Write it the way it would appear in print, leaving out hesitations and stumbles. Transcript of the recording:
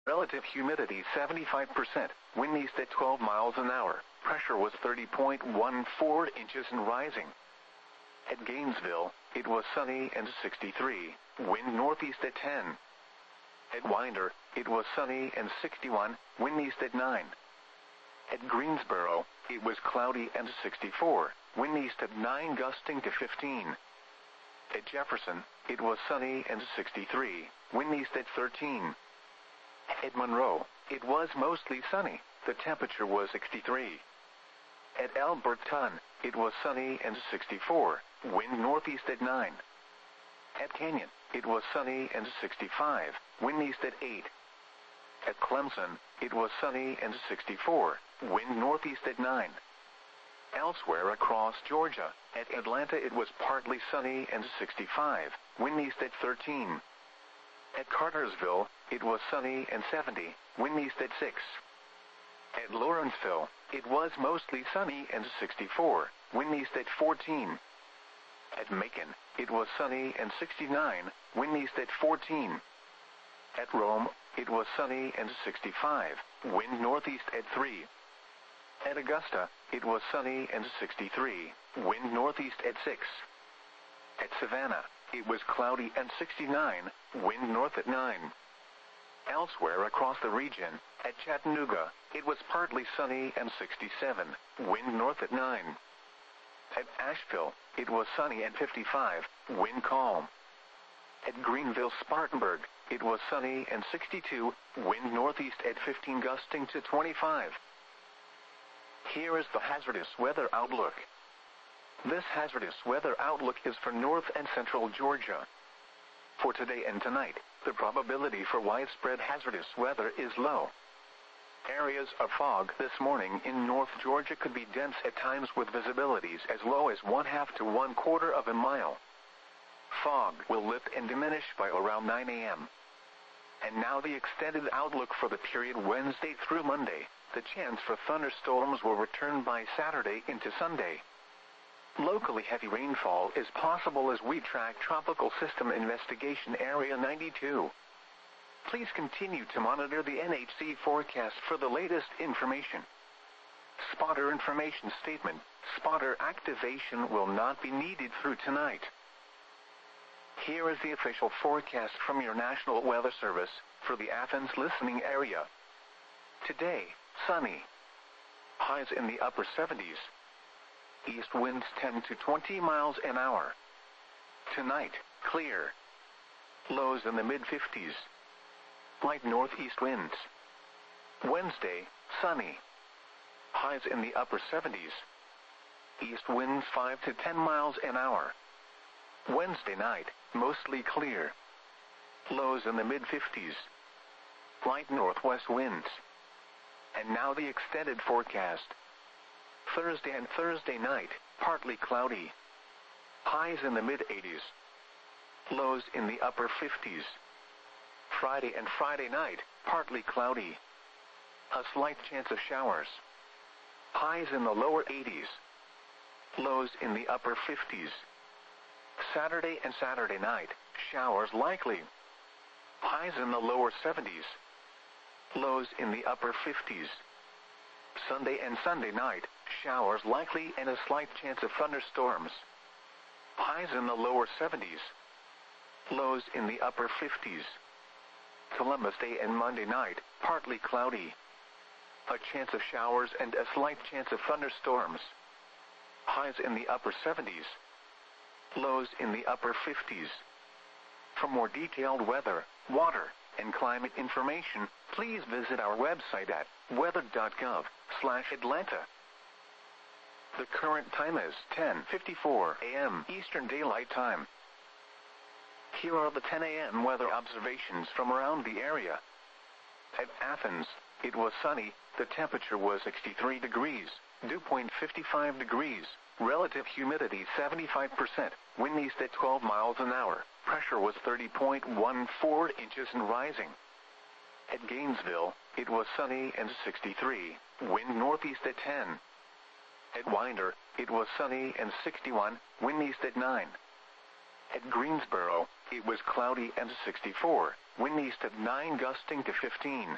Relative humidity 75%, wind east at 12 miles an hour, pressure was 30.14 inches and rising. At Gainesville, it was sunny and 63, wind northeast at 10. At Winder, it was sunny and 61, wind east at 9. At Greensboro, it was cloudy and 64, wind east at 9 gusting to 15. At Jefferson, it was sunny and 63, wind east at 13. At Monroe, it was mostly sunny, the temperature was 63. At Alberton, it was sunny and 64, wind northeast at 9. At Canyon, it was sunny and 65, wind east at 8. At Clemson, it was sunny and 64, wind northeast at 9. Elsewhere across Georgia, at Atlanta it was partly sunny and 65, wind east at 13. At Cartersville, it was sunny and 70, wind east at 6. At Lawrenceville, it was mostly sunny and 64, wind east at 14. At Macon, it was sunny and 69, wind east at 14. At Rome, it was sunny and 65, wind northeast at 3. At Augusta, it was sunny and 63, wind northeast at 6. At Savannah, it was cloudy and 69, wind north at 9. Elsewhere across the region, at Chattanooga, it was partly sunny and 67, wind north at 9. At Asheville, it was sunny and 55, wind calm. At Greenville-Spartanburg, it was sunny and 62, wind northeast at 15 gusting to 25. Here is the hazardous weather outlook. This hazardous weather outlook is for north and central Georgia. For today and tonight, the probability for widespread hazardous weather is low. Areas of fog this morning in North Georgia could be dense at times with visibilities as low as 1/2 to 1/4 of a mile. Fog will lift and diminish by around 9 a.m. And now the extended outlook for the period Wednesday through Monday. The chance for thunderstorms will return by Saturday into Sunday. Locally heavy rainfall is possible as we track Tropical System Investigation Area 92. Please continue to monitor the NHC forecast for the latest information. Spotter information statement: spotter activation will not be needed through tonight. Here is the official forecast from your National Weather Service for the Athens listening area. Today, sunny. Highs in the upper 70s. East winds 10 to 20 miles an hour. Tonight, clear. Lows in the mid-50s. Light northeast winds. Wednesday, sunny. Highs in the upper 70s. East winds 5 to 10 miles an hour. Wednesday night, mostly clear. Lows in the mid-50s. Light northwest winds. And now the extended forecast. Thursday and Thursday night, partly cloudy. Highs in the mid-80s. Lows in the upper 50s. Friday and Friday night, partly cloudy. A slight chance of showers. Highs in the lower 80s. Lows in the upper 50s. Saturday and Saturday night, showers likely. Highs in the lower 70s. Lows in the upper 50s. Sunday and Sunday night, showers likely and a slight chance of thunderstorms. Highs in the lower 70s. Lows in the upper 50s. Columbus Day and Monday night, partly cloudy. A chance of showers and a slight chance of thunderstorms. Highs in the upper 70s. Lows in the upper 50s. For more detailed weather, water, and climate information, please visit our website at weather.gov/Atlanta. The current time is 10:54 a.m. Eastern Daylight Time. Here are the 10 a.m. weather observations from around the area. At Athens, it was sunny, the temperature was 63 degrees, dew point 55 degrees, relative humidity 75%, wind east at 12 miles an hour, pressure was 30.14 inches and rising. At Gainesville, it was sunny and 63, wind northeast at 10. At Winder, it was sunny and 61, wind east at 9. At Greensboro, it was cloudy and 64, wind east at 9 gusting to 15.